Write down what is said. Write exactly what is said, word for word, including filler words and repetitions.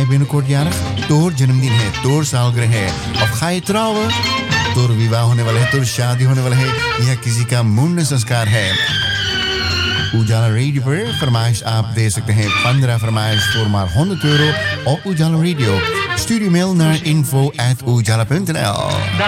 binnenkort jarig? Toor जन्मदिन है, Toor सालगिरह है. Of ga je trouwen? Toor विवाह होने वाला है, Toor शादी होने वाला है या किसी का मुंडन संस्कार है. उजाला रेडियो पर फरमाइश आप दे सकते हैं. पंद्रह फरमाइश voor maar honderd euro op Ujaala Radio. Stuur uw mail naar info at ujala punt n l.